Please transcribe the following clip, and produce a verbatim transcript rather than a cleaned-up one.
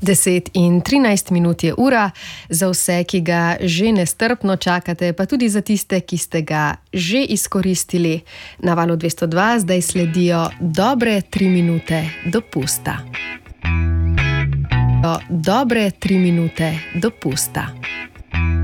deset in trinajst minut je ura, za vse, ki ga že nestrpno čakate, pa tudi za tiste, ki ste ga že izkoristili. Na Valu dvesto dva zdaj sledijo dobre tri minute dopusta. Dobre tri minute dopusta.